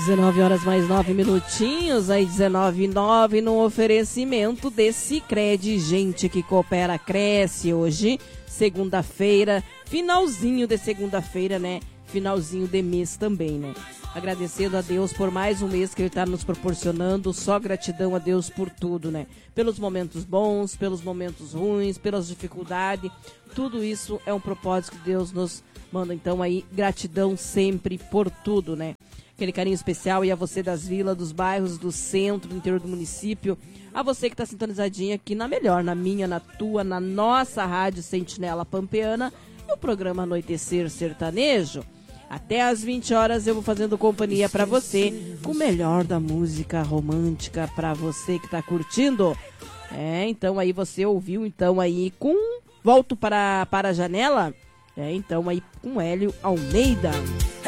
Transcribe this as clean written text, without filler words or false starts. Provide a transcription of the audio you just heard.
19 horas mais 9 minutinhos, aí 19:09 no oferecimento de Sicredi. Gente que coopera, cresce. Hoje, segunda-feira, finalzinho de segunda-feira, né? Finalzinho de mês também, né? Agradecendo a Deus por mais um mês que Ele está nos proporcionando. Só gratidão a Deus por tudo, né? Pelos momentos bons, pelos momentos ruins, pelas dificuldades. Tudo isso é um propósito que Deus nos manda. Então aí, gratidão sempre por tudo, né? Aquele carinho especial e a você das vilas, dos bairros, do centro, do interior do município. A você que está sintonizadinha aqui na melhor, na minha, na tua, na nossa Rádio Sentinela Pampeana, no programa Anoitecer Sertanejo. Até às 20 horas eu vou fazendo companhia para você com o melhor da música romântica para você que tá curtindo. Então aí você ouviu, então aí com Volto para a Janela, então aí com Hélio Almeida.